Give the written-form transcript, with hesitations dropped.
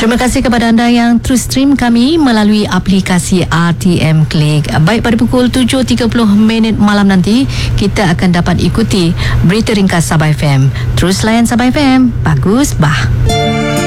Terima kasih kepada anda yang terus stream kami melalui aplikasi RTM Click. Baik, pada pukul 7.30 malam nanti kita akan dapat ikuti berita ringkas Sabah FM. Terus layan Sabah FM. Bagus, bah.